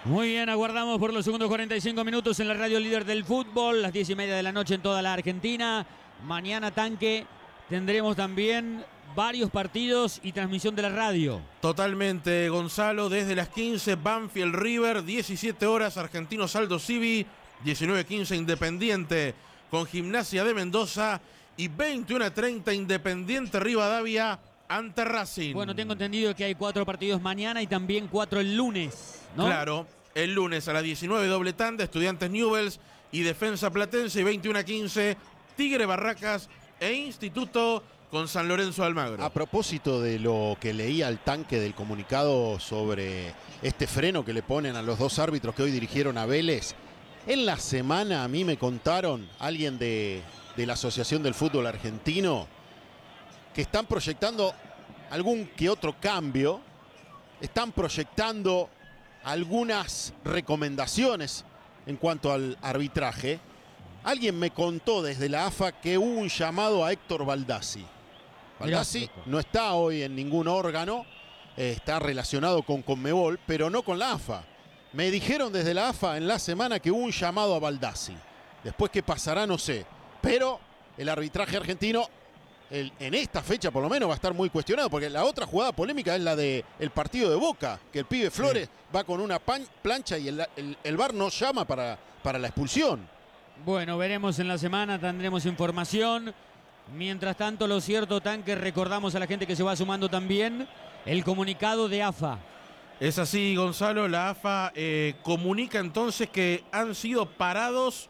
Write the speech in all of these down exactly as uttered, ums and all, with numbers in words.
Muy bien, aguardamos por los segundos cuarenta y cinco minutos en la radio líder del fútbol, las diez y media de la noche en toda la Argentina. Mañana, Tanque, tendremos también varios partidos y transmisión de la radio. Totalmente, Gonzalo, desde las quince, Banfield River, diecisiete horas, Argentinos Aldo Civi, diecinueve quince, Independiente con Gimnasia de Mendoza y veintiuno treinta, Independiente Rivadavia ante Racing. Bueno, tengo entendido que hay cuatro partidos mañana y también cuatro el lunes, ¿no? Claro, el lunes a las diecinueve, doble tanda, Estudiantes Newell's y Defensa Platense, y veintiuno quince, Tigre Barracas e Instituto con San Lorenzo Almagro. A propósito de lo que leía al Tanque del comunicado sobre este freno que le ponen a los dos árbitros que hoy dirigieron a Vélez, en la semana a mí me contaron, alguien de, de la Asociación del Fútbol Argentino, que están proyectando algún que otro cambio, están proyectando algunas recomendaciones en cuanto al arbitraje. Alguien me contó desde la A F A que hubo un llamado a Héctor Baldassi. Baldassi no está hoy en ningún órgano, eh, está relacionado con Conmebol, pero no con la A F A. Me dijeron desde la A F A en la semana que hubo un llamado a Baldassi. Después qué pasará no sé, pero el arbitraje argentino el, en esta fecha por lo menos va a estar muy cuestionado, porque la otra jugada polémica es la del partido de Boca, que el pibe Flores sí. va con una pan, plancha y el, el, el V A R no llama para, para la expulsión. Bueno, veremos en la semana, tendremos información. Mientras tanto, lo cierto, Tanque, recordamos a la gente que se va sumando también el comunicado de A F A. Es así, Gonzalo, la A F A eh, comunica entonces que han sido parados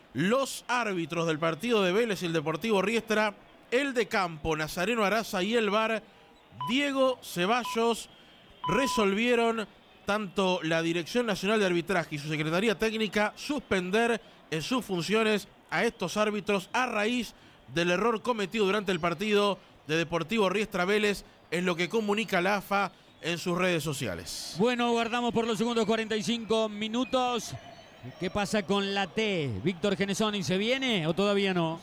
los árbitros del partido de Vélez y el Deportivo Riestra, el de campo, Nazareno Araza, y el V A R, Diego Ceballos. Resolvieron tanto la Dirección Nacional de Arbitraje y su Secretaría Técnica suspender en sus funciones a estos árbitros a raíz del error cometido durante el partido de Deportivo Riestra Vélez, es lo que comunica la A F A en sus redes sociales. Bueno, guardamos por los segundos cuarenta y cinco minutos. ¿Qué pasa con la T? Víctor Genesoni, ¿se viene o todavía no?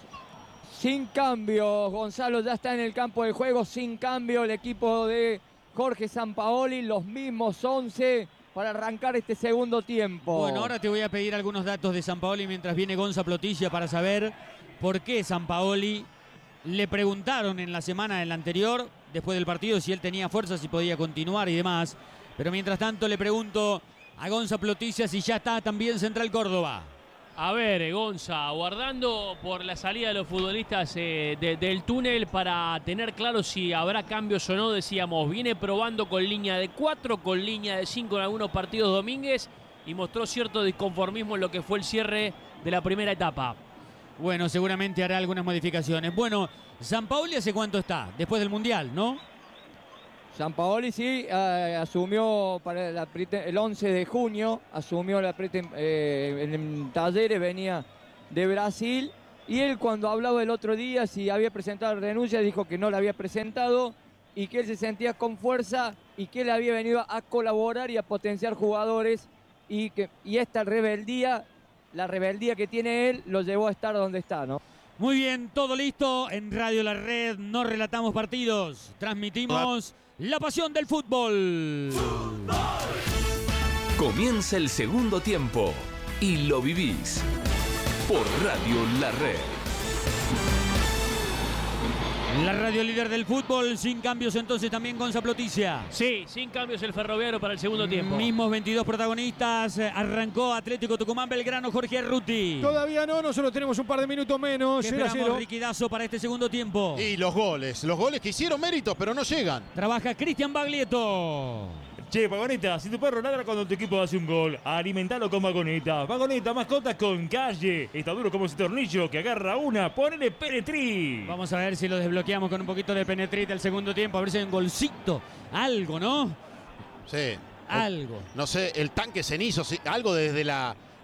Sin cambio, Gonzalo ya está en el campo de juego, sin cambio el equipo de Jorge Sampaoli, los mismos once para arrancar este segundo tiempo. Bueno, ahora te voy a pedir algunos datos de Sampaoli mientras viene Gonza Plotilla para saber por qué Sampaoli. Le preguntaron en la semana en la anterior, después del partido, si él tenía fuerzas, si podía continuar y demás. Pero mientras tanto le pregunto a Gonza Plotilla si ya está también Central Córdoba. A ver, Gonza, aguardando por la salida de los futbolistas eh, de, del túnel para tener claro si habrá cambios o no, decíamos, viene probando con línea de cuatro, con línea de cinco en algunos partidos Domínguez y mostró cierto disconformismo en lo que fue el cierre de la primera etapa. Bueno, seguramente hará algunas modificaciones. Bueno, Sampaoli ¿hace cuánto está? Después del Mundial, ¿no? Sampaoli sí, eh, asumió para la, el once de junio, asumió la eh, en Talleres, venía de Brasil, y él cuando hablaba el otro día si había presentado la renuncia, dijo que no la había presentado y que él se sentía con fuerza y que él había venido a colaborar y a potenciar jugadores, y, que, y esta rebeldía, la rebeldía que tiene él, lo llevó a estar donde está, ¿no? Muy bien, todo listo. En Radio La Red no relatamos partidos, transmitimos la pasión del fútbol. ¡Fútbol! Comienza el segundo tiempo y lo vivís por Radio La Red. La radio líder del fútbol, sin cambios entonces también Gonza Plotilla. Sí, sin cambios el Ferroviario para el segundo tiempo. Mismos veintidós protagonistas, arrancó Atlético Tucumán, Belgrano, Jorge Arruti. Todavía no, nosotros tenemos un par de minutos menos. Esperamos liquidazo para este segundo tiempo. Y los goles, los goles que hicieron méritos pero no llegan. Trabaja Cristian Baglietto. Che, Vagoneta, si tu perro ladra cuando tu equipo hace un gol, alimentalo con Vagoneta. Vagoneta, mascotas con calle. Está duro como ese tornillo que agarra una. Ponele Penetri. Vamos a ver si lo desbloqueamos con un poquito de Penetri del segundo tiempo. A ver si hay un golcito. Algo, ¿no? Sí. Algo. No sé, el tanque cenizo, algo desde la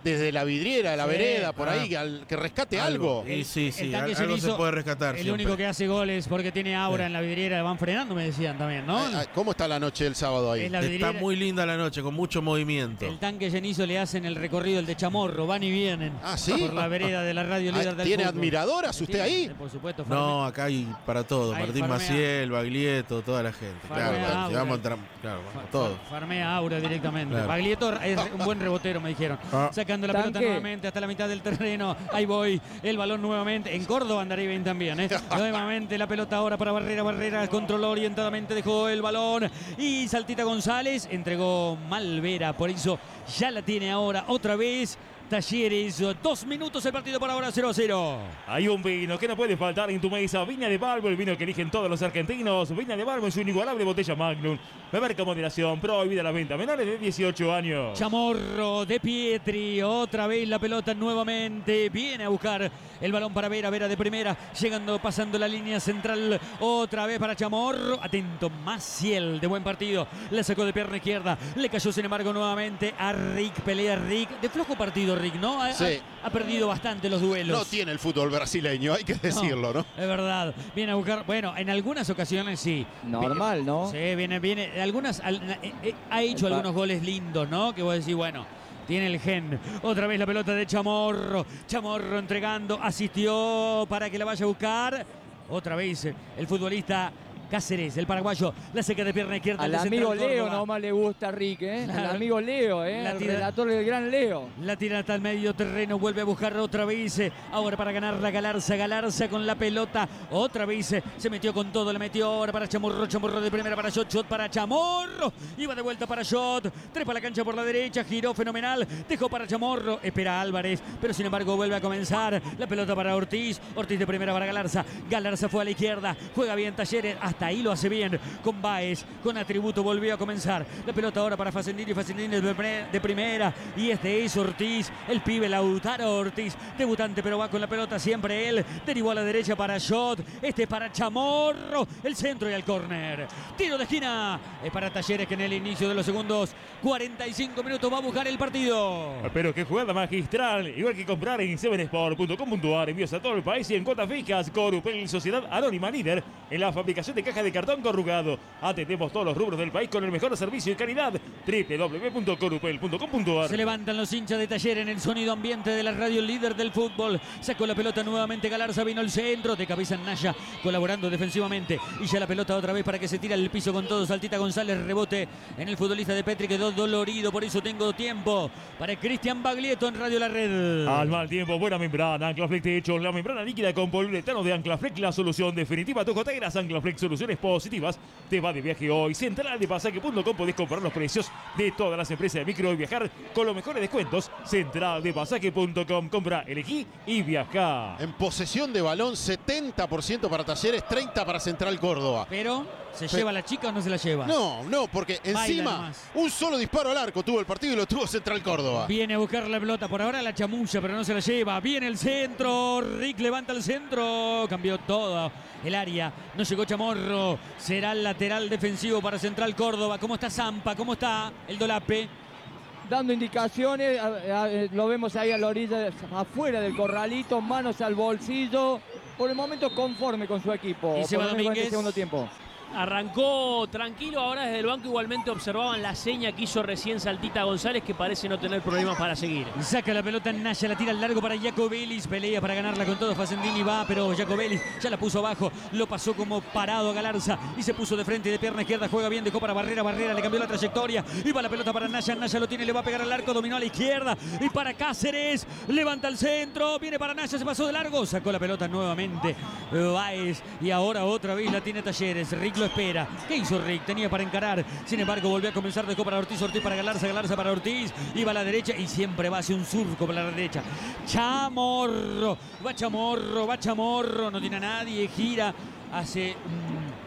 desde la vidriera, de la Sí, vereda, por ah, ahí, que, al- que rescate algo. Y sí, sí, el tanque al- algo Cenizo, se puede rescatar El siempre. único que hace goles porque tiene aura Sí. en la vidriera, van frenando, me decían también, ¿no? Ay, ay, ¿Cómo está la noche del sábado ahí? Es la Está vidriera. muy linda la noche, con mucho movimiento. El tanque Cenizo le hacen el recorrido, el de Chamorro, van y vienen. Ah, ¿sí? Por la vereda de la radio Ah, líder del ¿tiene fútbol. admiradoras usted Tiene, ahí? Por supuesto, No, acá hay para todo. Hay Martín Farmea. Maciel, Baglietto, toda la gente. Farmea, Claro, claro, Aura. llevamos a entrar- claro, Fa- vamos, todo. fa- Farmea Aura directamente. Claro. Baglietto es un buen rebotero, me dijeron. Ah. Sacando la Tanque. pelota nuevamente hasta la mitad del terreno. Ahí voy. El balón nuevamente. En Córdoba andaré bien también. ¿eh? Nuevamente la pelota ahora para Barrera. Barrera controló orientadamente. Dejó el balón. Y Saltita González entregó Malvera. Por eso ya la tiene ahora otra vez. Talleres, dos minutos el partido por ahora, cero a cero. Hay un vino que no puede faltar en tu mesa. Viña de Balbo, el vino que eligen todos los argentinos. Viña de Balbo en su inigualable botella Magnum. Beber con moderación, prohibida la venta. Menores de dieciocho años. Chamorro de Pietri, otra vez la pelota nuevamente, viene a buscar el balón para Vera, Vera de primera, llegando, pasando la línea central, otra vez para Chamorro, atento, Maciel, de buen partido, la sacó de pierna izquierda, le cayó sin embargo nuevamente a Rick, pelea Rick, de flojo partido Rick, ¿no? Ha, Sí. ha- ha perdido bastante los duelos. No tiene el fútbol brasileño, hay que decirlo, ¿no? Es verdad, viene a buscar, bueno, en algunas ocasiones sí. Normal, ¿no? Sí, viene, viene, algunas, al- eh, eh, ha hecho El pa- algunos goles lindos, ¿no? Que vos decís, bueno, tiene el gen. Otra vez la pelota de Chamorro, Chamorro entregando, asistió para que la vaya a buscar. Otra vez el futbolista Cáceres, el paraguayo, la seca de pierna izquierda. Al el de amigo Central Leo Córdoba. nomás le gusta a Rick, ¿eh? Claro. Al amigo Leo, ¿eh? La El tira- relator del gran Leo. La tira hasta el medio terreno, vuelve a buscar otra vez. eh, Ahora para ganar la Galarza, Galarza con la pelota. Otra vez eh, se metió con todo, le metió ahora para Chamorro, Chamorro de primera para Shot, Shot para Chamorro. Iba de vuelta para Shot, trepa la cancha por la derecha, giró fenomenal, dejó para Chamorro, espera Álvarez, pero sin embargo vuelve a comenzar. La pelota para Ortiz, Ortiz de primera para Galarza. Galarza fue a la izquierda, juega bien Talleres, hasta ahí lo hace bien. Con Baez, con atributo, volvió a comenzar. La pelota ahora para Facendini, Facendini de pre- de primera. Y este es Ortiz, el pibe Lautaro Ortiz, debutante, pero va con la pelota siempre él. Derivó a la derecha para Shot. Este es para Chamorro, el centro y el córner. Tiro de esquina. Es para Talleres que en el inicio de los segundos cuarenta y cinco minutos va a buscar el partido. Pero qué jugada magistral. Igual que comprar en seven sport punto com punto a r. Envíos a todo el país y en cuotas fijas. Corupel, sociedad anónima líder en la fabricación de cajas de cartón corrugado. Atendemos todos los rubros del país con el mejor servicio y calidad. doble u doble u doble u punto corupel punto com punto a r. Se levantan los hinchas de Talleres en el sonido ambiente de la radio líder del fútbol. Sacó la pelota nuevamente Galarza, vino el centro, de cabeza en Naya, colaborando defensivamente. Y ya la pelota otra vez para que se tire al piso con todo. Saltita González, rebote en el futbolista de Petri, quedó dolorido, por eso tengo tiempo para Cristian Baglietto en Radio La Red. Al mal tiempo, buena membrana, Anclaflex Techo, la membrana líquida con poliuretano de Anclaflex, la solución definitiva a tus goteras. Anclaflex, soluciones positivas. Te va de viaje hoy. Central de pasaje punto com, podés comprar los precios de todas las empresas de micro y viajar con los mejores descuentos. Central de pasaje punto com, compra, elegí y viajá. En posesión de balón, setenta por ciento para Talleres, treinta por ciento para Central Córdoba. Pero, ¿se Fe- lleva la chica o no se la lleva? No, no, porque Baila encima nomás. un solo disparo al arco tuvo el partido y lo tuvo Central Córdoba. Viene a buscar la pelota, por ahora la chamulla, pero no se la lleva. Viene el centro, Rick levanta el centro, cambió todo el área. No llegó Chamorro, será el lateral defensivo para Central Córdoba. ¿Cómo está Zampa? ¿Cómo está el Dolape? Dando indicaciones, a- a- lo vemos ahí a la orilla, afuera del corralito, manos al bolsillo. Por el momento conforme con su equipo. Y se por va lo menos en Domínguez. este segundo tiempo. Arrancó tranquilo, ahora desde el banco igualmente observaban la seña que hizo recién Saltita González, que parece no tener problemas para seguir. Saca la pelota en Naya, la tira al largo para Jacobelis, pelea para ganarla con todo. Facendini va, pero Jacobelis ya la puso abajo, lo pasó como parado a Galarza y se puso de frente de pierna izquierda, juega bien, dejó para Barrera, Barrera le cambió la trayectoria y va la pelota para Naya, Naya lo tiene, le va a pegar al arco, dominó a la izquierda y para Cáceres, levanta el centro, viene para Naya, se pasó de largo, sacó la pelota nuevamente Baez y ahora otra vez la tiene Talleres. Rick lo espera. ¿Qué hizo Rick? Tenía para encarar, sin embargo volvió a comenzar, dejó para Ortiz, Ortiz para Galarza, Galarza para Ortiz, iba a la derecha y siempre va hacia un surco para la derecha. Chamorro, va Chamorro, va Chamorro, no tiene a nadie, gira, hace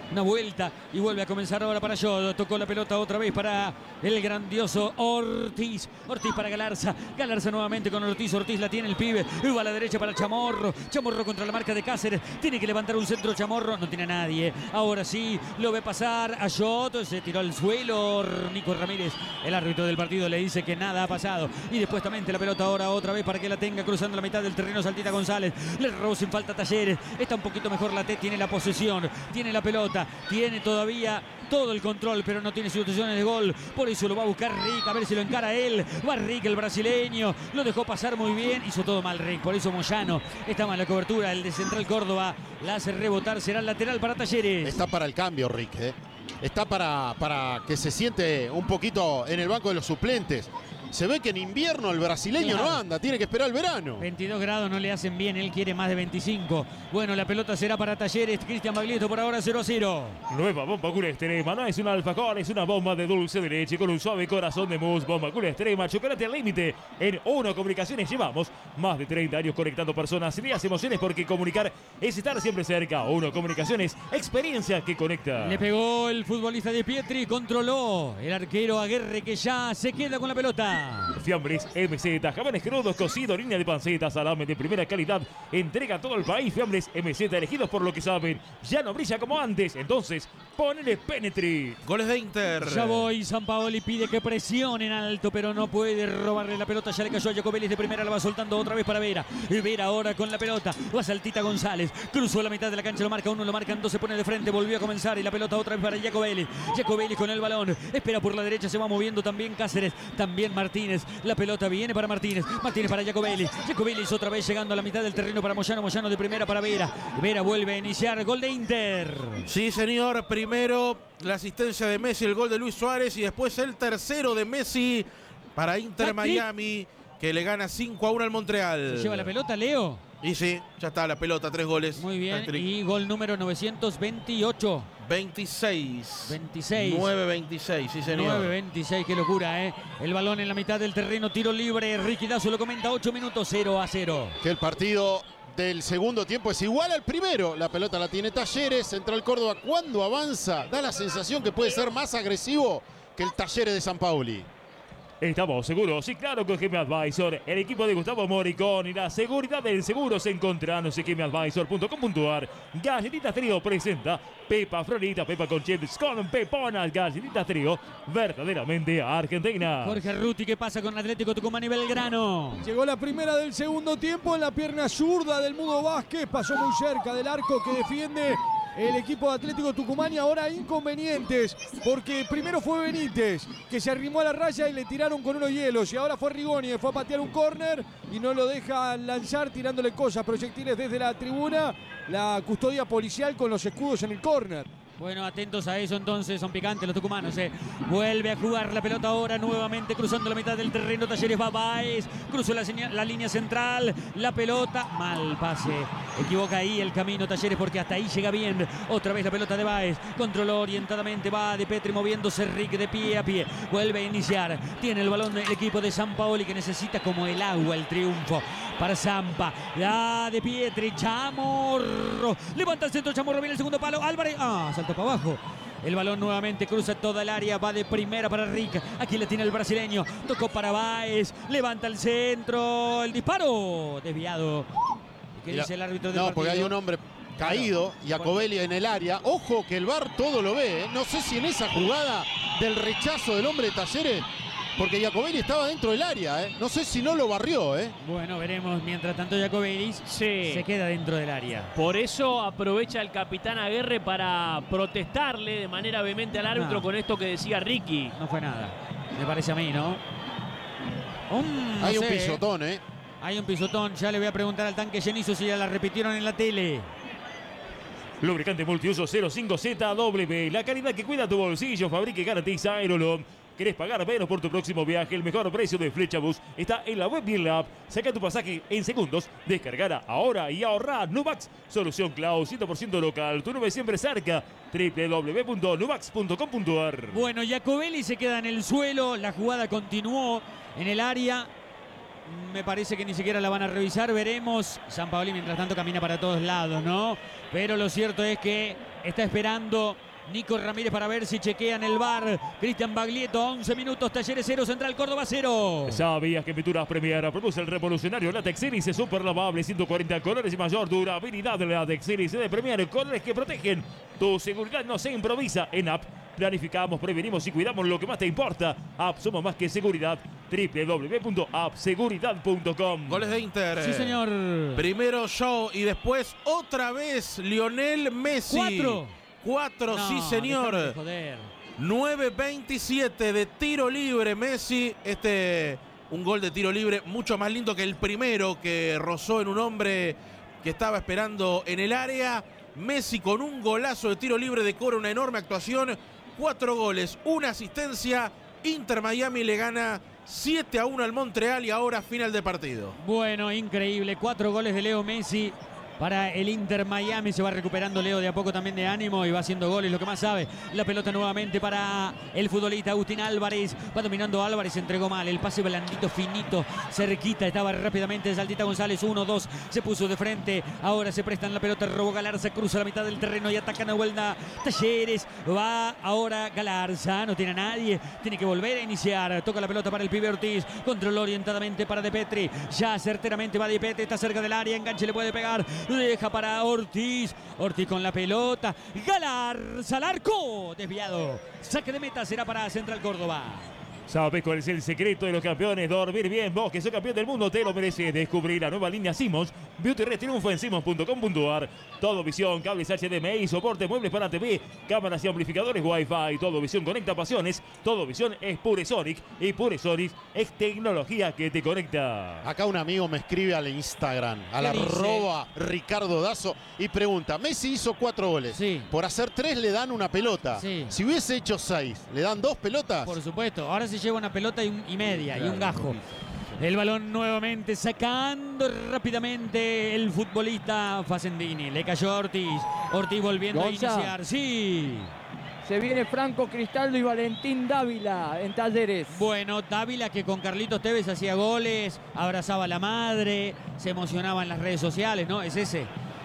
una vuelta y vuelve a comenzar ahora para Yodo. Tocó la pelota otra vez para el grandioso Ortiz. Ortiz para Galarza. Galarza nuevamente con Ortiz. Ortiz la tiene el pibe. Va a la derecha para Chamorro. Chamorro contra la marca de Cáceres. Tiene que levantar un centro Chamorro. No tiene a nadie. Ahora sí lo ve pasar a Yodo. Se tiró al suelo. Nico Ramírez, el árbitro del partido, le dice que nada ha pasado. Y despuestamente la pelota ahora otra vez para que la tenga cruzando la mitad del terreno. Saltita González. Le robó sin falta Talleres. Está un poquito mejor la T. Tiene la posesión. Tiene la pelota. Tiene todavía todo el control, pero no tiene situaciones de gol. Por eso lo va a buscar Rick, a ver si lo encara él. Va Rick, el brasileño. Lo dejó pasar muy bien. Hizo todo mal Rick. Por eso Moyano está mal la cobertura. El de Central Córdoba la hace rebotar. Será el lateral para Talleres. Está para el cambio, Rick. ¿eh? Está para, para que se siente un poquito en el banco de los suplentes. Se ve que en invierno el brasileño claro. no anda, tiene que esperar el verano. veintidós grados no le hacen bien, él quiere más de veinticinco. Bueno, la pelota será para Talleres. Cristian Baglietto por ahora cero a cero. Nueva bomba Cura Extrema, no es un alfajor, es una bomba de dulce de leche con un suave corazón de mousse. Bomba Cura Extrema, chocolate al límite. En Uno Comunicaciones llevamos más de treinta años conectando personas, ideas, emociones, porque comunicar es estar siempre cerca. Uno Comunicaciones, experiencia que conecta. Le pegó el futbolista de Pietri, controló el arquero Aguerre, que ya se queda con la pelota. Fiambres M Z, jamones crudos, cocido, línea de panceta, salame de primera calidad. Entrega a todo el país. Fiambres M Z, elegidos por lo que saben. Ya no brilla como antes, entonces ponele Penetri. Goles de Inter. Ya voy, Sampaoli pide que presionen alto, pero no puede robarle la pelota. Ya le cayó a Jacobelli de primera, la va soltando otra vez para Vera. Vera ahora con la pelota. Va Saltita González. Cruzó la mitad de la cancha, lo marca uno, lo marcan dos, se pone de frente, volvió a comenzar y la pelota otra vez para Jacobelli. Jacobelli con el balón. Espera por la derecha, se va moviendo también Cáceres. También Martínez. La pelota viene para Martínez. Martínez para Jacobelli. Jacobelli otra vez llegando a la mitad del terreno para Moyano. Moyano de primera para Vera. Vera vuelve a iniciar. Gol de Inter. Sí, señor. Primero la asistencia de Messi, el gol de Luis Suárez y después el tercero de Messi para Inter Miami, que le gana cinco a uno al Montreal. ¿Se lleva la pelota, Leo? Y sí, ya está la pelota, tres goles. Muy bien. Y gol número novecientos veintiocho. veintiséis. veintiséis. nueve veintiséis, sí señor. nueve veintiséis, qué locura, ¿eh? El balón en la mitad del terreno, tiro libre. Ricky Dazo lo comenta, ocho minutos, cero a cero. Que el partido del segundo tiempo es igual al primero. La pelota la tiene Talleres. Central Córdoba, cuando avanza, da la sensación que puede ser más agresivo que el Talleres de Sampaoli. Estamos seguros, sí, claro, con G M Advisor, el equipo de Gustavo Moricón y la seguridad del seguro se encontrarán en g m advisor punto com punto a r. Galletitas Trío presenta Pepa Florita, Pepa con chips con peponas. Galletitas Trío, verdaderamente argentina. Jorge Ruti, ¿qué pasa con Atlético Tucumán y Belgrano? Llegó la primera del segundo tiempo en la pierna zurda del Mudo Vázquez, pasó muy cerca del arco que defiende el equipo de Atlético Tucumán y ahora inconvenientes, porque primero fue Benítez, que se arrimó a la raya y le tiraron con unos hielos, y ahora fue Rigoni, que fue a patear un córner y no lo deja lanzar tirándole cosas, proyectiles desde la tribuna, la custodia policial con los escudos en el córner. Bueno, atentos a eso entonces, son picantes los tucumanos, ¿eh? Vuelve a jugar la pelota ahora nuevamente cruzando la mitad del terreno. Talleres va Báez, cruzó la, la línea central, la pelota, mal pase, equivoca ahí el camino Talleres porque hasta ahí llega bien. Otra vez la pelota de Báez, controló orientadamente, va de Petri moviéndose Rick de pie a pie, vuelve a iniciar, tiene el balón el equipo de Sampaoli que necesita como el agua el triunfo para Zampa, la de Pietri, Chamorro, levanta el centro, Chamorro, viene el segundo palo, Álvarez, ah, saltó para abajo. El balón nuevamente cruza toda el área, va de primera para Rick. Aquí le tiene el brasileño, tocó para Báez, levanta el centro, el disparo, desviado. ¿Qué dice el árbitro del No, partido? porque hay un hombre caído, Jacobelli en el área. Ojo que el V A R todo lo ve, ¿eh? No sé si en esa jugada del rechazo del hombre de Talleres, porque Jacobelli estaba dentro del área, ¿eh? No sé si no lo barrió, ¿eh? Bueno, veremos. Mientras tanto, Jacobelli sí. se queda dentro del área. Por eso aprovecha el capitán Aguerre para protestarle de manera vehemente al árbitro no. con esto que decía Ricky. No fue nada, me parece a mí, ¿no? Um, no Hay sé, un pisotón, ¿eh? Hay un pisotón. Ya le voy a preguntar al tanque Genizo si ya la repitieron en la tele. Lubricante multiuso cero cinco Z W, la calidad que cuida tu bolsillo, fabrica y garantiza Aerolom. ¿Querés pagar menos por tu próximo viaje? El mejor precio de Flechabus está en la web y en la app. Saca tu pasaje en segundos. Descargala ahora y ahorra. Nubax, solución cloud cien por ciento local. Tu nube siempre cerca. w w w punto nubax punto com punto a r. Bueno, Jacobelli se queda en el suelo. La jugada continuó en el área. me parece que ni siquiera la van a revisar. Veremos. Sampaoli mientras tanto camina para todos lados, ¿no? Pero lo cierto es que está esperando Nico Ramírez para ver si chequean el V A R. Cristian Baglietto, once minutos, Talleres cero, Central Córdoba cero. ¿Sabías que Pinturas Premier produce el revolucionario Latex Iris super lavable, ciento cuarenta colores y mayor durabilidad de Latex Iris de Premier? Colores que protegen. Tu seguridad no se improvisa. En App planificamos, prevenimos y cuidamos lo que más te importa. App, somos más que seguridad. doble u doble u doble u punto app seguridad punto com. Goles de Inter. Sí, señor. Primero yo y después otra vez Lionel Messi. Cuatro. Cuatro, No, sí señor. déjame de joder. nueve veintisiete de tiro libre Messi. Este, un gol de tiro libre mucho más lindo que el primero que rozó en un hombre que estaba esperando en el área. Messi con un golazo de tiro libre decora una enorme actuación. Cuatro goles, una asistencia. Inter Miami le gana siete a uno al Montreal y ahora final de partido. Bueno, increíble. Cuatro goles de Leo Messi para el Inter Miami. Se va recuperando Leo de a poco también de ánimo y va haciendo goles, lo que más sabe. La pelota nuevamente para el futbolista Agustín Álvarez. Va dominando Álvarez, entregó mal. El pase blandito, finito, cerquita. Estaba rápidamente Saldita González. uno dos. Se puso de frente. Ahora se prestan la pelota. Robó Galarza. Cruza la mitad del terreno y atacan a vuelta Talleres. Va ahora Galarza. No tiene a nadie. Tiene que volver a iniciar. Toca la pelota para el pibe Ortiz. Controló orientadamente para De Petri. Ya certeramente va De Petri. Está cerca del área. Enganche, le puede pegar. Deja para Ortiz. Ortiz con la pelota. Galarza al arco. Desviado. Saque de meta será para Central Córdoba. ¿Sabes cuál es el secreto de los campeones? Dormir bien. Vos que sos campeón del mundo te lo mereces. Descubrir la nueva línea Simmons. Beauty Red triunfa en Simmons punto com punto a r. Todo visión, cables H D M I, soporte, muebles para T V, cámaras y amplificadores Wi-Fi. Todo visión conecta pasiones. Todo visión es Pure Sonic. Y Pure Sonic es tecnología que te conecta. Acá un amigo me escribe al Instagram, al arroba Ricardo Dazo, y pregunta: Messi hizo cuatro goles. Sí. Por hacer tres le dan una pelota. Sí. Si hubiese hecho seis, ¿le dan dos pelotas? Por supuesto. Ahora se lleva una pelota y, un, y media y un gajo. El balón nuevamente sacando rápidamente el futbolista Facendini. Le cayó a Ortiz. Ortiz volviendo Gonza. a iniciar. Sí. Se viene Franco Cristaldo y Valentín Dávila en Talleres. Bueno, Dávila que con Carlitos Tevez hacía goles, abrazaba a la madre, se emocionaba en las redes sociales, ¿no? Es ese.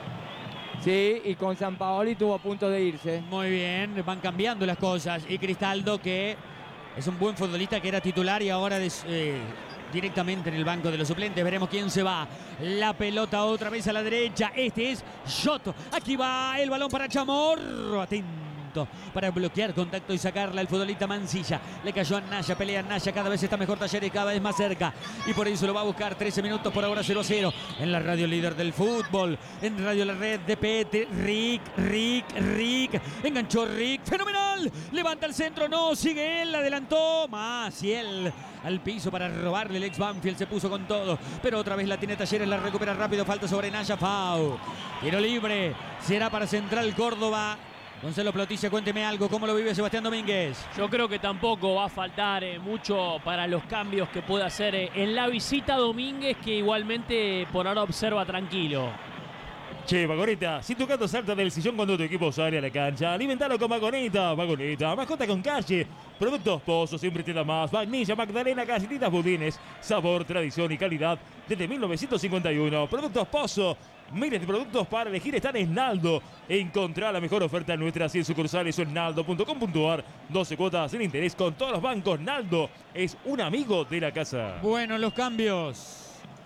Sí, y con Sampaoli tuvo a punto de irse. Muy bien, van cambiando las cosas. Y Cristaldo, que es un buen futbolista, que era titular y ahora des, eh, directamente en el banco de los suplentes. Veremos quién se va. La pelota otra vez a la derecha. Este es Giotto. Aquí va el balón para Chamorro. Atento para bloquear contacto y sacarla el futbolista Mancilla. Le cayó a Naya, pelea Naya, cada vez está mejor Talleres, cada vez más cerca. Y por eso lo va a buscar. trece minutos por ahora, cero a cero. En la radio líder del fútbol. En Radio La Red de Pete. Rick, Rick, Rick. Enganchó Rick. Fenomenal. Levanta el centro. No, sigue él. Adelantó. Maciel al piso para robarle. El ex Banfield se puso con todo. Pero otra vez la tiene Talleres. La recupera rápido. Falta sobre Naya. Fau. Tiro libre. Será para Central Córdoba. Gonzalo Plotilla, cuénteme algo, ¿cómo lo vive Sebastián Domínguez? Yo creo que tampoco va a faltar eh, mucho para los cambios que pueda hacer eh, en la visita Domínguez, que igualmente por ahora observa tranquilo. Che, Vagoneta, si tu gato salta del sillón cuando tu equipo sale a la cancha, alimentalo con Vagoneta. Vagoneta, mascota con calle. Productos Pozo, siempre te da más. Vainilla, Magdalena, galletitas, budines. Sabor, tradición y calidad desde mil novecientos cincuenta y uno. Productos Pozo. Miles de productos para elegir están en Naldo. Encontrá la mejor oferta en nuestras cien sucursales o en naldo punto com punto a r. doce cuotas sin interés con todos los bancos. Naldo es un amigo de la casa. Bueno, los cambios.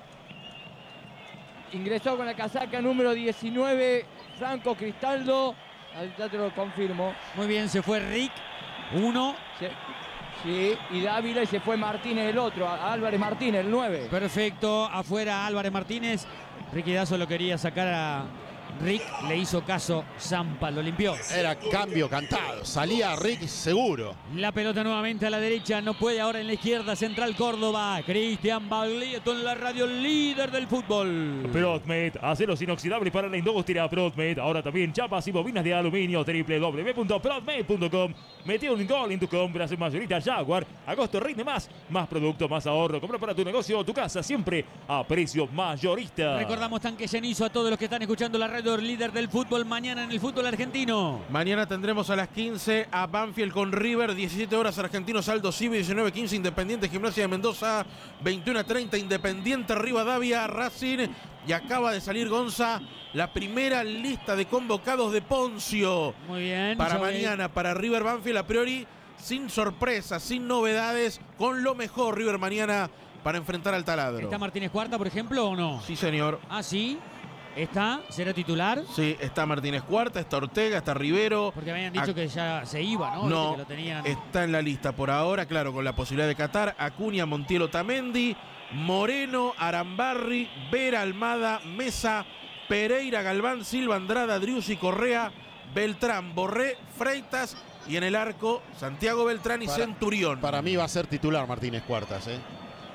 Ingresó con la casaca número diecinueve, Franco Cristaldo. Ya te lo confirmo. Muy bien, se fue Rick. Uno. Se, sí, y Dávila, y se fue Martínez el otro. Álvarez Martínez, el nueve. Perfecto. Afuera Álvarez Martínez. Ricky Dazo lo quería sacar a Rick. Le hizo caso. Zampa lo limpió. Era cambio cantado. Salía Rick seguro. La pelota nuevamente a la derecha. No puede ahora en la izquierda. Central Córdoba. Cristian Baglietto en la radio líder del fútbol. Prodmed, aceros inoxidables para la industria. Prodmed, ahora también chapas y bobinas de aluminio. doble u doble u doble u punto prodmed punto com. Mete un gol en tu compras en Mayorista Jaguar. Agosto rinde más. Más producto, más ahorro. Compra para tu negocio o tu casa siempre a precio mayorista. Recordamos tanque llenizo a todos los que están escuchando la radio radio líder del fútbol mañana en el fútbol argentino. Mañana tendremos a las quince a Banfield con River, diecisiete horas Argentinos Aldo Civi, diecinueve quince Independiente Gimnasia de Mendoza, veintiuno treinta Independiente Rivadavia, Racing. Y acaba de salir, Gonza, la primera lista de convocados de Poncio. Muy bien. Para sobre... mañana, para River Banfield, a priori, sin sorpresas, sin novedades, con lo mejor River mañana para enfrentar al Taladro. ¿Está Martínez Cuarta, por ejemplo, o no? Sí, señor. Ah, sí. ¿Está? ¿Será titular? Sí, está Martínez Cuarta, está Ortega, está Rivero. Porque habían dicho Ac que ya se iba, ¿no? No, que lo tenían... está en la lista por ahora, claro, con la posibilidad de Qatar. Acuña, Montiel, Otamendi, Moreno, Arambarri, Vera, Almada, Mesa, Pereira, Galván, Silva, Andrada, Driussi, Correa, Beltrán, Borré, Freitas y en el arco Santiago Beltrán y para, Centurión. Para mí va a ser titular Martínez Cuartas, ¿eh?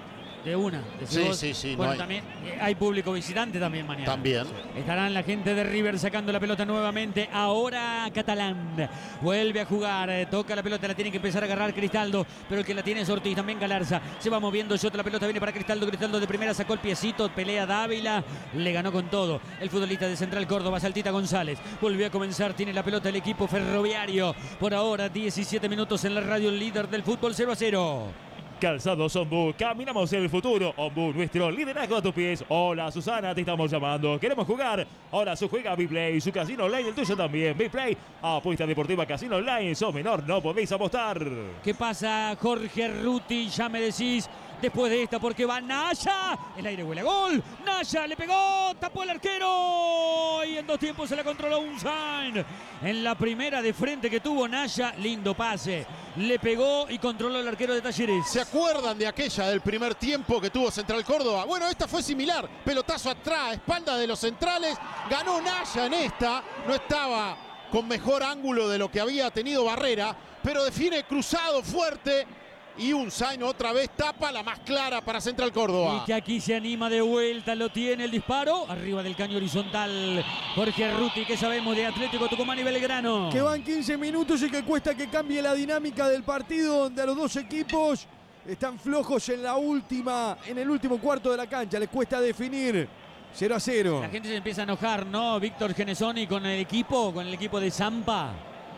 De una. Sí, sí, sí. Bueno, no hay... también eh, hay público visitante también mañana. También. Estarán la gente de River sacando la pelota nuevamente. Ahora Catalán vuelve a jugar. Eh, toca la pelota, la tiene que empezar a agarrar Cristaldo. Pero el que la tiene es Ortiz, también Galarza. Se va moviendo. Shot, la pelota viene para Cristaldo. Cristaldo de primera sacó el piecito. Pelea Dávila. Le ganó con todo. El futbolista de Central Córdoba, Saltita González. Volvió a comenzar. Tiene la pelota el equipo ferroviario. Por ahora, diecisiete minutos en la radio líder del fútbol, cero a cero. Calzados Ombu, caminamos en el futuro. Ombu, nuestro liderazgo a tus pies. Hola Susana, te estamos llamando. Queremos jugar. Ahora su juega Biplay, su casino online, el tuyo también. Biplay, apuesta deportiva, casino online. Sos menor, no podéis apostar. ¿Qué pasa, Jorge Ruti? Ya me decís. Después de esta, porque va Naya. El aire huele a gol. Naya le pegó. Tapó el arquero. Y en dos tiempos se la controló Unzain. En la primera de frente que tuvo Naya. Lindo pase. Le pegó y controló el arquero de Talleres. ¿Se acuerdan de aquella del primer tiempo que tuvo Central Córdoba? Bueno, esta fue similar. Pelotazo atrás, espalda de los centrales. Ganó Naya en esta. No estaba con mejor ángulo de lo que había tenido Barrera. Pero define cruzado fuerte. Y Unzain otra vez tapa la más clara para Central Córdoba. Y que aquí se anima de vuelta, lo tiene el disparo. Arriba del caño horizontal, Jorge Ruti, que sabemos de Atlético Tucumán y Belgrano. Que van quince minutos y que cuesta que cambie la dinámica del partido, donde a los dos equipos están flojos en la última, en el último cuarto de la cancha. Les cuesta definir. cero a cero. La gente se empieza a enojar, ¿no? Víctor Genesoni con el equipo, con el equipo de Zampa.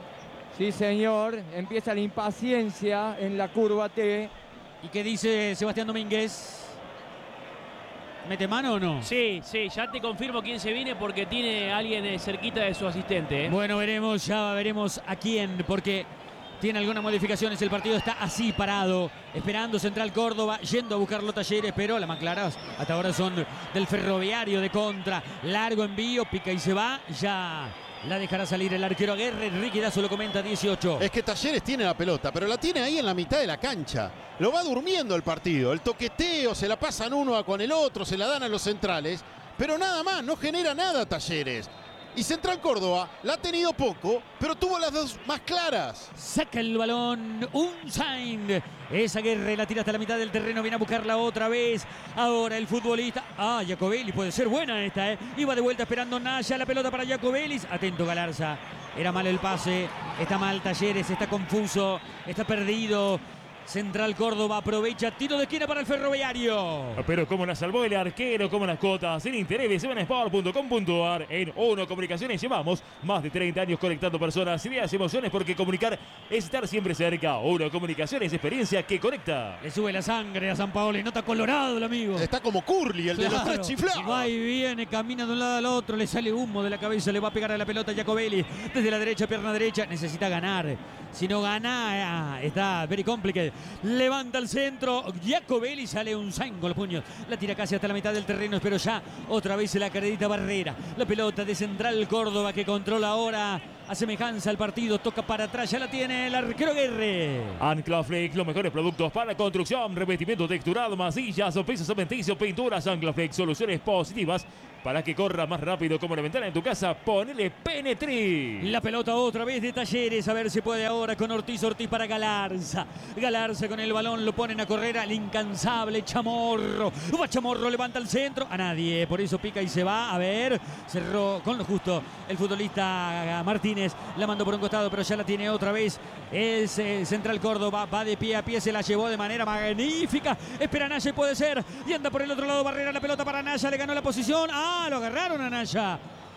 Sí, señor. Empieza la impaciencia en la curva T. ¿Y qué dice Sebastián Domínguez? ¿Mete mano o no? Sí, sí, ya te confirmo quién se viene porque tiene a alguien eh, cerquita de su asistente. ¿eh? Bueno, veremos, ya veremos a quién, porque tiene algunas modificaciones. El partido está así parado, esperando Central Córdoba, yendo a buscarlo Talleres, pero las más claras hasta ahora son del Ferroviario de contra. Largo envío, pica y se va, ya la dejará salir el arquero Aguerre. Ricky Dazo lo comenta, dieciocho. Es que Talleres tiene la pelota, pero la tiene ahí en la mitad de la cancha. Lo va durmiendo el partido. El toqueteo, se la pasan uno con el otro, se la dan a los centrales. Pero nada más, no genera nada Talleres. Y Central Córdoba la ha tenido poco, pero tuvo las dos más claras. Saca el balón Unzain. Esa Aguerre la tira hasta la mitad del terreno. Viene a buscarla otra vez. Ahora el futbolista. Ah, Jacobelli. Puede ser buena esta, ¿eh? Iba de vuelta esperando Naya. La pelota para Jacobelli. Atento Galarza. Era mal el pase. Está mal Talleres. Está confuso. Está perdido. Central Córdoba aprovecha, tiro de esquina para el Ferroviario. Pero como la salvó el arquero, como las cotas, en interés de sport punto com punto ar. En Uno Comunicaciones llevamos más de treinta años conectando personas, ideas y emociones, porque comunicar es estar siempre cerca. Uno Comunicaciones, experiencia que conecta. Le sube la sangre a San Paolo y nota colorado el amigo. Está como Curly, el claro, de los tres chiflados. Va y viene, camina de un lado al otro, le sale humo de la cabeza, le va a pegar a la pelota Jacobelli. Desde la derecha, pierna derecha, necesita ganar. Si no gana, está very complicated. Levanta el centro, Jacobelli, sale Unzain con los puños. La tira casi hasta la mitad del terreno, pero ya otra vez se la acredita Barrera. La pelota de Central Córdoba que controla ahora a semejanza al partido. Toca para atrás, ya la tiene el arquero Aguerre. Anclaflex, los mejores productos para construcción, revestimiento texturado, masillas, pisos cementicios, pinturas. Anclaflex, soluciones positivas para que corra más rápido como la ventana de tu casa. Ponele Penetri. La pelota otra vez de Talleres. A ver si puede ahora con Ortiz. Ortiz para Galarza. Galarza con el balón. Lo ponen a correr al incansable Chamorro. Va Chamorro, levanta el centro. A nadie. Por eso pica y se va. A ver. Cerró con lo justo el futbolista Martínez. La mandó por un costado, pero ya la tiene otra vez. Es eh, Central Córdoba. Va de pie a pie. Se la llevó de manera magnífica. Espera Naya, puede ser. Y anda por el otro lado Barrera. La pelota para Naya. Le ganó la posición. ¡Ah! Lo agarraron a Naya.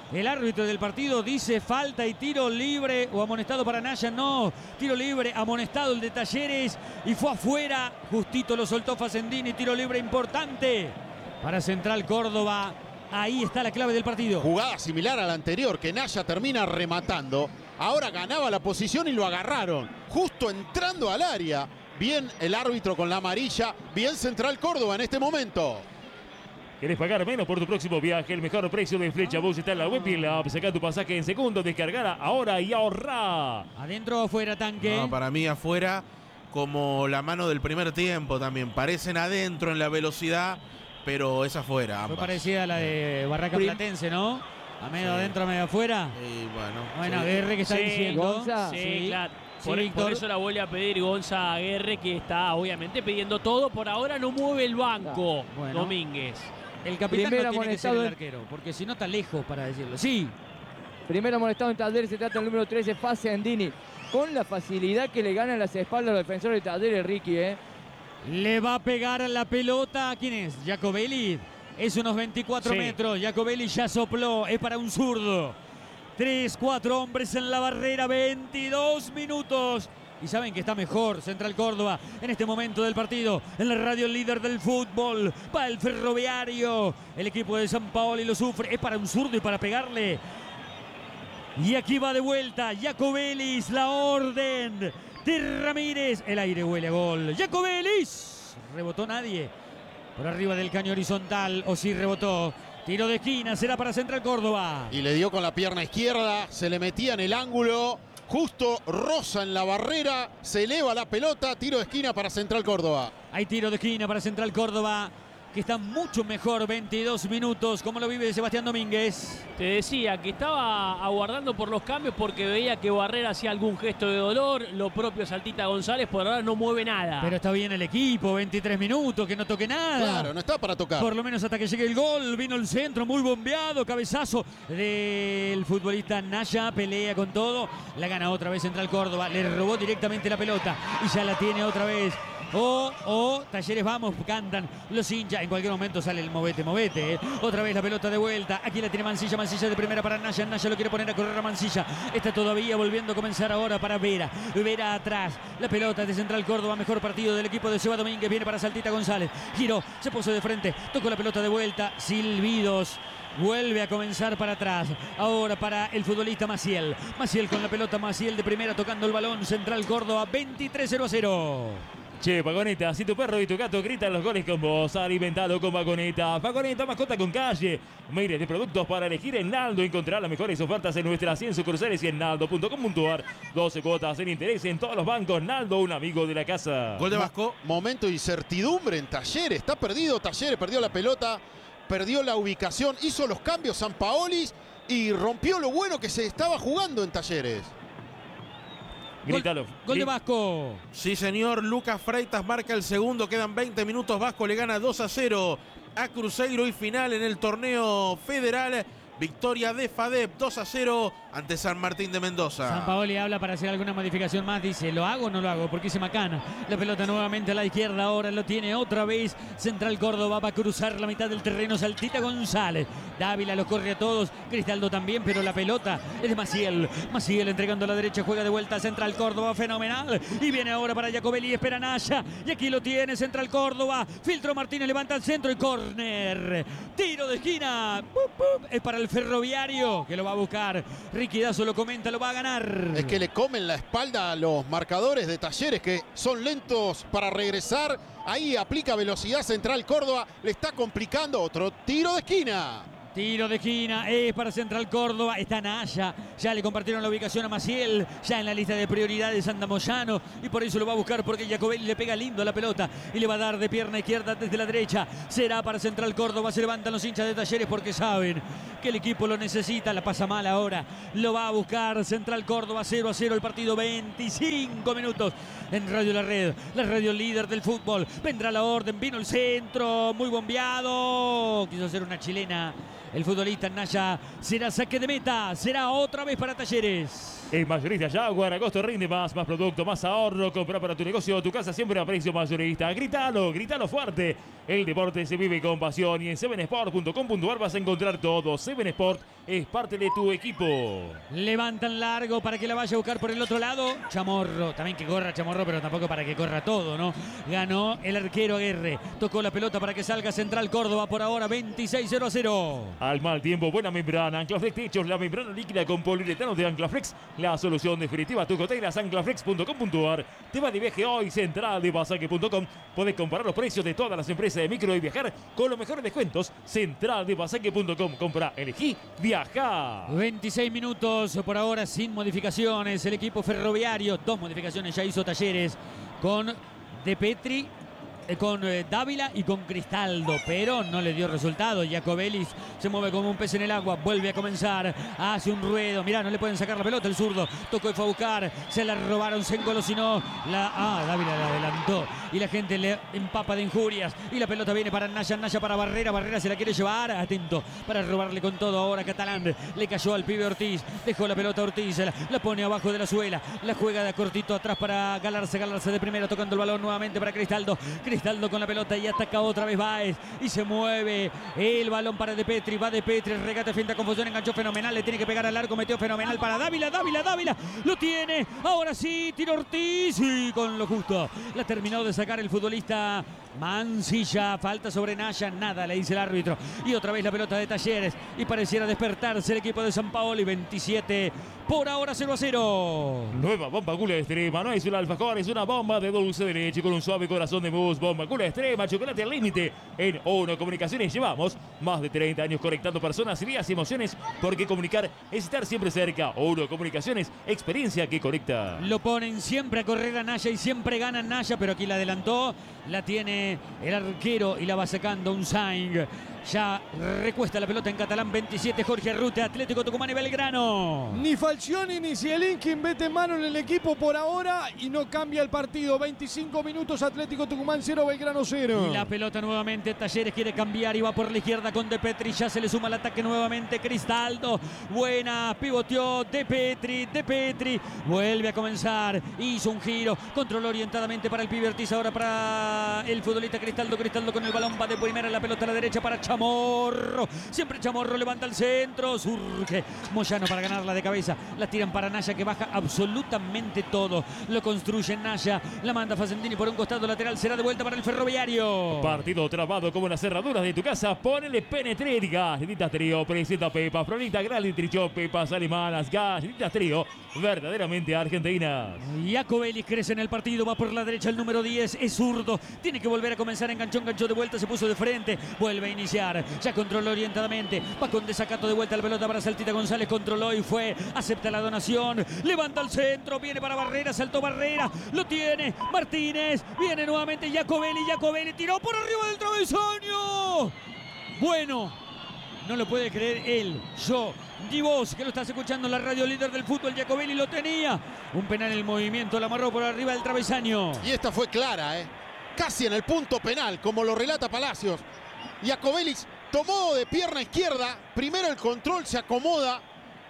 El árbitro del partido dice falta y tiro libre o amonestado para Naya. No, tiro libre, amonestado el de Talleres y fue afuera. Justito lo soltó Facendini, tiro libre importante para Central Córdoba. Ahí está la clave del partido. Jugada similar a la anterior, que Naya termina rematando. Ahora ganaba la posición y lo agarraron. Justo entrando al área. Bien el árbitro con la amarilla. Bien Central Córdoba en este momento. ¿Querés pagar menos por tu próximo viaje? El mejor precio de Flecha Bus está en la web y en la app. Sacá tu pasaje en segundos, descargala ahora y ahorrá. ¿Adentro o afuera, Tanque? No, para mí afuera, como la mano del primer tiempo también. Parecen adentro en la velocidad, pero es afuera. Fue ambas. parecida a la de Barraca Prim- Platense, ¿no? A medio Sí. adentro, a medio afuera. Y bueno, Bueno, sí. Aguerre que está Sí, diciendo. Gonza. Sí, Sí. claro. Sí, Por, Víctor. por eso la vuelve a pedir Gonza Aguerre, que está obviamente pidiendo todo. Por ahora no mueve el banco, Bueno. Domínguez. El capitán Primero no tiene que ser el amonestado arquero, porque si no está lejos para decirlo. Sí, Primero amonestado en Talleres, se trata del número trece, Facendini. Con la facilidad que le ganan las espaldas a los defensores de Talleres, Ricky, ¿eh? le va a pegar a la pelota. ¿Quién es? Jacobelli. Es unos veinticuatro Sí. metros. Jacobelli ya sopló. Es para un zurdo. Tres, cuatro hombres en la barrera. veintidós minutos. Y saben que está mejor Central Córdoba en este momento del partido. En la radio líder del fútbol. Va el Ferroviario. El equipo de San Paoli lo sufre. Es para un zurdo y para pegarle. Y aquí va de vuelta Jacobelis, la orden de Ramírez. El aire huele a gol. Jacobelis. Rebotó nadie. Por arriba del caño horizontal. O sí rebotó. Tiro de esquina. Será para Central Córdoba. Y le dio con la pierna izquierda. Se le metía en el ángulo. Justo roza en la barrera. Se eleva la pelota. Tiro de esquina para Central Córdoba. Hay tiro de esquina para Central Córdoba, que está mucho mejor. veintidós minutos. ¿Cómo lo vive Sebastián Domínguez? Te decía que estaba aguardando por los cambios porque veía que Barrera hacía algún gesto de dolor. Lo propio Saltita González por ahora no mueve nada. Pero está bien el equipo. veintitrés minutos. Que no toque nada. Claro, no está para tocar. Por lo menos hasta que llegue el gol. Vino el centro, muy bombeado. Cabezazo del futbolista Naya. Pelea con todo. La gana otra vez Central Córdoba. Le robó directamente la pelota. Y ya la tiene otra vez. Oh, oh, Talleres, vamos, cantan los hinchas. En cualquier momento sale el movete, movete. ¿eh? Otra vez la pelota de vuelta. Aquí la tiene Mancilla, Mancilla de primera para Naya. Naya lo quiere poner a correr a Mancilla. Está todavía volviendo a comenzar ahora para Vera. Vera atrás. La pelota de Central Córdoba. Mejor partido del equipo de Seba Domínguez. Viene para Saltita González. Giró, se puso de frente. Tocó la pelota de vuelta. Silbidos. Vuelve a comenzar para atrás. Ahora para el futbolista Maciel. Maciel con la pelota. Maciel de primera tocando el balón. Central Córdoba veintitrés cero a cero. Che, Pagoneta, si tu perro y tu gato gritan los goles con vos, alimentalo con Pagoneta. Pagoneta, mascota con calle. Miles de productos para elegir en Naldo. Encontrará las mejores ofertas en nuestras cien sucursales y en naldo punto com punto ar. doce cuotas en interés en todos los bancos. Naldo, un amigo de la casa. Gol de Vasco. Momento de incertidumbre en Talleres. Está perdido Talleres, perdió la pelota, perdió la ubicación, hizo los cambios San Paolis y rompió lo bueno que se estaba jugando en Talleres. Grítalo. Gol de Gri- Vasco. Sí, señor. Lucas Freitas marca el segundo. Quedan veinte minutos. Vasco le gana dos a cero a Cruzeiro y final en el torneo federal. Victoria de FADEP dos a cero ante San Martín de Mendoza. San Paoli habla para hacer alguna modificación más. Dice, ¿lo hago o no lo hago? Porque hice macana. La pelota nuevamente a la izquierda. Ahora lo tiene otra vez. Central Córdoba va a cruzar la mitad del terreno. Saltita González. Dávila los corre a todos. Cristaldo también, pero la pelota es de Maciel. Maciel entregando a la derecha. Juega de vuelta a Central Córdoba. Fenomenal. Y viene ahora para Jacobelli. Espera Naya. Y aquí lo tiene Central Córdoba. Filtro Martínez levanta al centro y córner. Tiro de esquina. ¡Pup, pup! Es para el Ferroviario, que lo va a buscar. Ricky Dazo lo comenta, lo va a ganar. Es que le comen la espalda a los marcadores de Talleres, que son lentos para regresar. Ahí aplica velocidad Central Córdoba. Le está complicando. Otro tiro de esquina. Tiro de esquina es para Central Córdoba. Está Naya. Ya le compartieron la ubicación a Maciel. Ya en la lista de prioridades anda Moyano. Y por eso lo va a buscar porque Jacobelli le pega lindo a la pelota. Y le va a dar de pierna izquierda desde la derecha. Será para Central Córdoba. Se levantan los hinchas de Talleres porque saben que el equipo lo necesita. La pasa mal ahora. Lo va a buscar Central Córdoba. cero a cero el partido. veinticinco minutos en Radio La Red. La radio líder del fútbol. Vendrá la orden. Vino el centro. Muy bombeado. Quiso hacer una chilena. El futbolista Naya. Será saque de meta. Será otra vez para Talleres. En Mayorista Jaguar, agosto rinde más, más producto, más ahorro. Compra para tu negocio o tu casa siempre a precio mayorista. Grítalo, grítalo fuerte. El deporte se vive con pasión y en seven sport punto com punto ar vas a encontrar todo. seven Sport es parte de tu equipo. Levantan largo para que la vaya a buscar por el otro lado. Chamorro, también que corra Chamorro, pero tampoco para que corra todo, ¿no? Ganó el arquero Aguerre. Tocó la pelota para que salga Central Córdoba por ahora veintiséis cero a cero. Al mal tiempo, buena membrana. Anclaflex Techos, la membrana líquida con poliuretano de Anclaflex. La solución definitiva a tu goteras, anclaflex punto com punto ar. Te va de viaje hoy, central de pasaje punto com. Podés comparar los precios de todas las empresas de micro y viajar con los mejores descuentos. central de pasaje punto com. Compra, elegí, viaja. veintiséis minutos por ahora sin modificaciones. El equipo ferroviario, dos modificaciones ya hizo Talleres con De Petri, eh, con eh, Dávila y con Cristaldo, pero no le dio resultado. Jacobelis se mueve como un pez en el agua, vuelve a comenzar, hace un ruedo, mirá, no le pueden sacar la pelota, el zurdo tocó y fue a buscar, se la robaron, se engolosinó, la, ah, Dávila la adelantó y la gente le empapa de injurias y la pelota viene para Naya, Naya para Barrera, Barrera se la quiere llevar, atento para robarle con todo ahora Catalán, le cayó al pibe Ortiz, dejó la pelota Ortiz, la, la pone abajo de la suela, la juega de cortito atrás para Galarse, Galarse de primera tocando el balón nuevamente para Cristaldo, Cristaldo con la pelota y ataca otra vez Báez y se mueve el balón para De Petri, va De Petri, el regate, finta, confusión, enganchó fenomenal, le tiene que pegar al arco, metió fenomenal para Dávila, Dávila, Dávila, lo tiene, ahora sí, tiro Ortiz y con lo justo, la terminó de sacar el futbolista Mancilla, falta sobre Naya, nada le dice el árbitro y otra vez la pelota de Talleres y pareciera despertarse el equipo de Sampaoli, veintisiete por ahora cero a cero. Nueva bomba Gula Extrema, no es un alfajor, es una bomba de dulce de leche con un suave corazón de mousse. Bomba Gula Extrema, chocolate al límite. En Uno Comunicaciones llevamos más de treinta años conectando personas, ideas y emociones, porque comunicar es estar siempre cerca. Uno Comunicaciones, experiencia que conecta. Lo ponen siempre a correr a Naya y siempre gana Naya, pero aquí la adelantó, la tiene el arquero y la va sacando un Saing. Ya recuesta la pelota en Catalán, veintisiete, Jorge Arrute, Atlético Tucumán y Belgrano. Ni Falcioni ni Zielinski mete mano en el equipo por ahora y no cambia el partido. veinticinco minutos, Atlético Tucumán cero, Belgrano cero. La pelota nuevamente, Talleres quiere cambiar y va por la izquierda con De Petri. Ya se le suma el ataque nuevamente Cristaldo. Buena, pivoteó De Petri, De Petri. Vuelve a comenzar, hizo un giro, controló orientadamente para el pibe Ortiz, ahora para el futbolista Cristaldo. Cristaldo con el balón, va de primera, la pelota a la derecha para Chamorro. Chamorro, siempre Chamorro levanta el centro, surge Moyano para ganarla de cabeza, la tiran para Naya que baja absolutamente todo, lo construye Naya, la manda Facendini por un costado lateral, será de vuelta para el Ferroviario. Partido trabado como las cerraduras de tu casa, ponele Penetré, Galletitas Trío, presenta Pepa, Florita, Gralitricho, Pepas alemanas, Galletitas Trío, verdaderamente argentinas. Jacobelis crece en el partido, va por la derecha el número diez, es zurdo, tiene que volver a comenzar, enganchó, enganchó de vuelta, se puso de frente, vuelve a iniciar. Ya controló orientadamente, va con desacato de vuelta la pelota para Saltita González, controló y fue, acepta la donación, levanta el centro, viene para Barrera, saltó Barrera, lo tiene Martínez, viene nuevamente Jacobelli, Jacobelli tiró por arriba del travesaño. Bueno, no lo puede creer él, yo, ni vos que lo estás escuchando en la radio líder del fútbol. Jacobelli lo tenía, un penal en el movimiento, la amarró por arriba del travesaño. Y esta fue clara, ¿eh? Casi en el punto penal, como lo relata Palacios. Jacobelis tomó de pierna izquierda, primero el control, se acomoda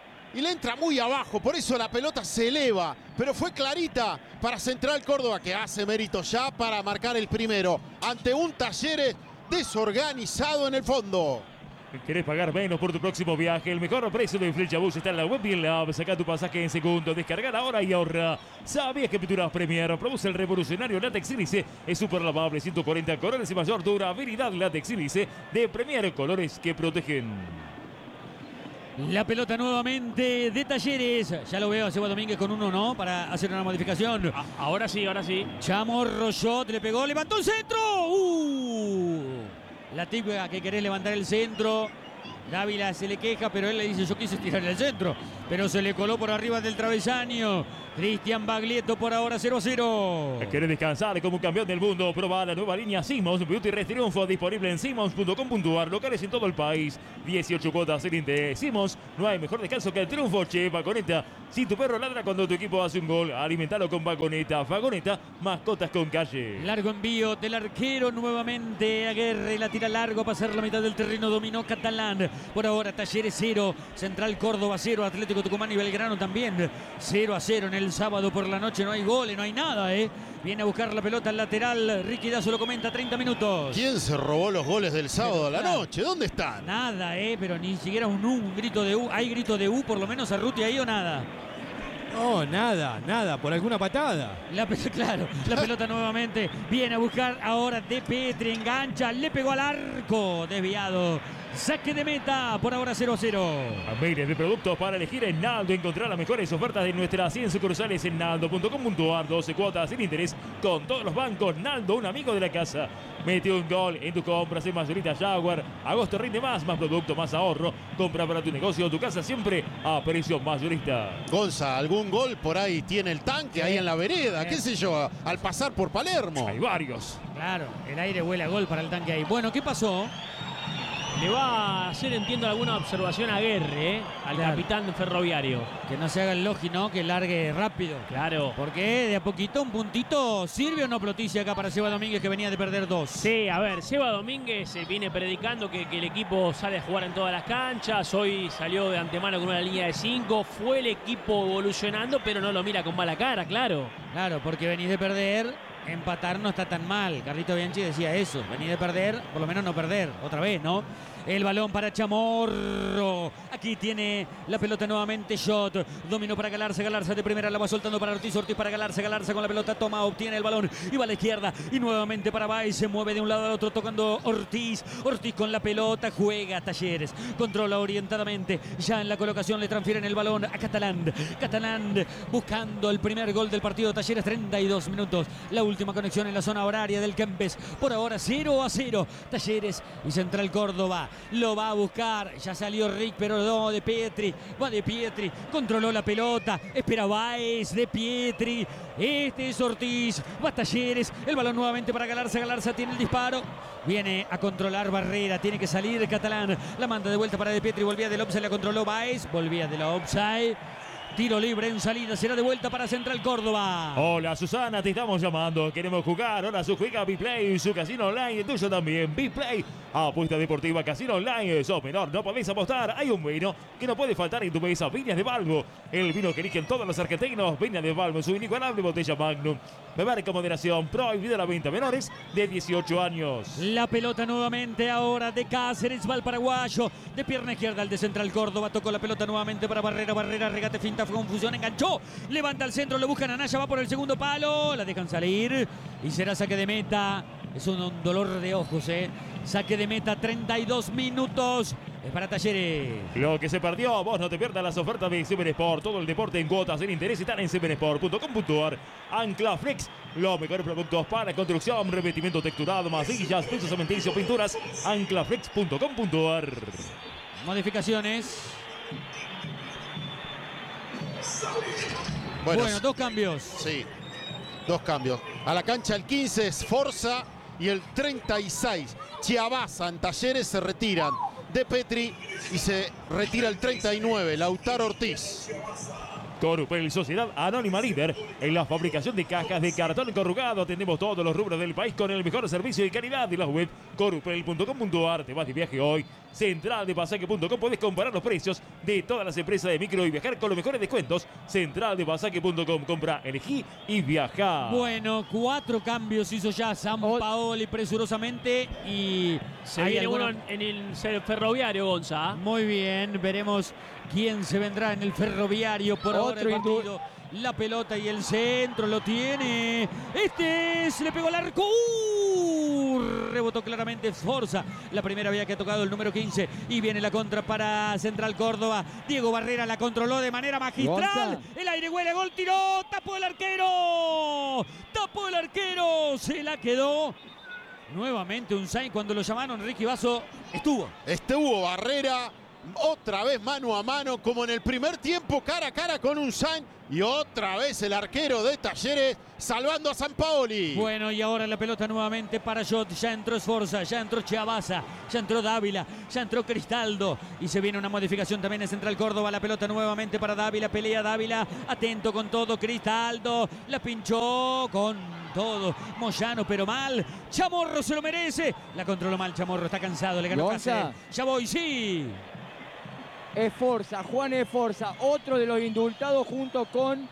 y le entra muy abajo, por eso la pelota se eleva, pero fue clarita para Central Córdoba, que hace mérito ya para marcar el primero, ante un Talleres desorganizado en el fondo. ¿Querés pagar menos por tu próximo viaje? El mejor precio de Flechabús está en la web y en la app. Saca tu pasaje en segundo, descargar ahora y ahorra. ¿Sabías que Pinturas Premier produce el revolucionario látex sílice? Es súper lavable, ciento cuarenta colores y mayor durabilidad. Látex sílice de Premier, colores que protegen. La pelota nuevamente de Talleres. Ya lo veo a Seba Domínguez con uno, ¿no? Para hacer una modificación. A ahora sí, ahora sí. Chamorro, shot, le pegó, levantó el centro. ¡Uh! La típica que querés levantar el centro. Dávila se le queja, pero él le dice, yo quise tirar el centro. Pero se le coló por arriba del travesaño. Cristian Baglietto por ahora cero a cero. ¿Querés descansar como un campeón del mundo? Proba la nueva línea Simmons Beauty Rest Triunfo, disponible en simmons punto com punto ar, locales en todo el país. dieciocho cuotas sin interés. Simmons, no hay mejor descanso que el triunfo. Che, Vagoneta. Si tu perro ladra cuando tu equipo hace un gol, alimentalo con Vagoneta. Vagoneta, mascotas con calle. Largo envío del arquero nuevamente. Aguerre la tira largo a pasar la mitad del terreno. Dominó Catalán. Por ahora Talleres cero. Central Córdoba cero. Atlético Tucumán y Belgrano también cero a cero en el sábado por la noche. No hay goles, no hay nada, ¿eh? Viene a buscar la pelota al lateral. Ricky Dazo lo comenta, treinta minutos. ¿Quién se robó los goles del sábado Pero, a la claro, noche? ¿Dónde están? Nada, eh, pero ni siquiera un U, un grito de U. ¿Hay grito de U por lo menos a Ruti ahí o nada? No, nada, nada, por alguna patada. La pelota, claro, la pelota nuevamente viene a buscar ahora De Petri, engancha, le pegó al arco, desviado. Saque de meta, por ahora cero a cero. Miles de productos para elegir en Naldo. Encontrar las mejores ofertas de nuestras cien sucursales en naldo punto com punto ar. doce cuotas sin interés con todos los bancos. Naldo, un amigo de la casa. Mete un gol en tus compras en Mayorista Jaguar. Agosto rinde más, más producto, más ahorro. Compra para tu negocio o tu casa siempre a precio mayorista. Gonza, ¿algún gol por ahí tiene el tanque? Ahí en la vereda, Sí. qué sé yo, al pasar por Palermo. Hay varios. Claro, el aire huele a gol para el tanque ahí. Bueno, ¿qué pasó? Le va a hacer, entiendo, alguna observación a Guerre, ¿eh? Al Claro. capitán ferroviario. Que no se haga el logi, ¿no? Que largue rápido. Claro. Porque de a poquito, un puntito, ¿sirve o no Ploticia acá para Seba Domínguez que venía de perder dos? Sí, a ver, Seba Domínguez eh, viene predicando que, que el equipo sale a jugar en todas las canchas. Hoy salió de antemano con una línea de cinco. Fue el equipo evolucionando, pero no lo mira con mala cara, claro. Claro, porque venís de perder, empatar no está tan mal. Carlito Bianchi decía eso, venís de perder, por lo menos no perder, otra vez, ¿no? El balón para Chamorro. Aquí tiene la pelota nuevamente Shot. Dominó para Galarza. Galarza de primera la va soltando para Ortiz. Ortiz para Galarza. Galarza con la pelota toma, obtiene el balón y va a la izquierda. Y nuevamente para Baez. Se mueve de un lado al otro tocando Ortiz. Ortiz con la pelota. Juega Talleres. Controla orientadamente. Ya en la colocación le transfieren el balón a Catalán. Catalán buscando el primer gol del partido. Talleres, treinta y dos minutos. La última conexión en la zona horaria del Kempes. Por ahora cero a cero. Talleres y Central Córdoba. Lo va a buscar, ya salió Rick, pero no, De Pietri, va De Pietri, controló la pelota, espera Baez, De Pietri, este es Ortiz, va Talleres, el balón nuevamente para Galarza, Galarza tiene el disparo, viene a controlar Barrera, tiene que salir Catalán, la manda de vuelta para De Pietri, volvía del offside, la controló Baez, volvía de la offside. Tiro libre en salida, será de vuelta para Central Córdoba. Hola Susana, te estamos llamando, queremos jugar. Ahora su juega Biplay, su casino online, el tuyo también. Biplay, apuesta deportiva, casino online. Sos menor, no podéis apostar. Hay un vino que no puede faltar en tu mesa, Viñas de Balbo. El vino que eligen todos los argentinos, Viñas de Balbo, su inigualable botella Magnum. Beber con moderación, prohibida la venta a menores de dieciocho años. La pelota nuevamente ahora de Cáceres, va el paraguayo. De pierna izquierda al de Central Córdoba, tocó la pelota nuevamente para Barrera. Barrera, regate, finta, confusión, enganchó, levanta al centro, lo buscan a Naya, va por el segundo palo, la dejan salir y será saque de meta. Es un, un dolor de ojos, eh. Saque de meta, treinta y dos minutos. Es para Talleres. Lo que se perdió, vos no te pierdas las ofertas de Seven Sport. Todo el deporte en cuotas sin interés están en seven sport punto com punto ar. Ancla Flex, los mejores productos para construcción, revestimiento texturado, masillas, pisos cementicios, pinturas. ancla flex punto com punto ar. Modificaciones. Bueno, Bueno, dos cambios. sí, dos cambios. A la cancha el quince es Forza y el treinta y seis Chiabaza. En Talleres se retiran De Petri y se retira el treinta y nueve Lautaro Ortiz. Corupel, Sociedad Anónima Líder en la fabricación de cajas de cartón corrugado. Atendemos todos los rubros del país con el mejor servicio y calidad. De la web corupel punto com punto ar. Te vas de viaje hoy. Central de Pasaje punto com. Podés comparar los precios de todas las empresas de micro y viajar con los mejores descuentos. Central de Pasaje punto com. Compra, elegí y viajá. Bueno, cuatro cambios hizo ya Sampaoli presurosamente y Se hay viene alguna- uno en el ferroviario, Gonza. Muy bien, veremos quién se vendrá en el ferroviario por ahora el Otro indu- partido. La pelota y el centro lo tiene. Este se le pegó al arco. ¡Uh! Rebotó claramente Forza. La primera había que ha tocado el número quince. Y viene la contra para Central Córdoba. Diego Barrera la controló de manera magistral. Gonza. El aire huele, gol, tiró. Tapó el arquero. Tapó el arquero. Se la quedó. Nuevamente un sign cuando lo llamaron. Ricky Vaso estuvo. Estuvo Barrera, otra vez mano a mano, como en el primer tiempo, cara a cara con un Sainz. Y otra vez el arquero de Talleres salvando a Sampaoli. Bueno, y ahora la pelota nuevamente para Jot. Ya entró Esforza, ya entró Chiabaza, ya entró Dávila, ya entró Cristaldo. Y se viene una modificación también en Central Córdoba. La pelota nuevamente para Dávila, pelea Dávila. Atento con todo, Cristaldo. La pinchó con todo. Moyano, pero mal. Chamorro se lo merece. La controló mal Chamorro, está cansado, le ganó Gonza. Cáceres. Ya voy, sí. Es Forza, Juan es Forza, otro de los indultados junto con